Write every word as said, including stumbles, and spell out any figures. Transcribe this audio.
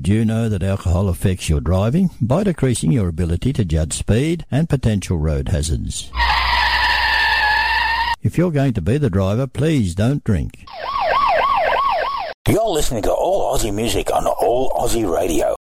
Did you know that alcohol affects your driving by decreasing your ability to judge speed and potential road hazards? If you're going to be the driver, please don't drink. You're listening to All Aussie Music on All Aussie Radio.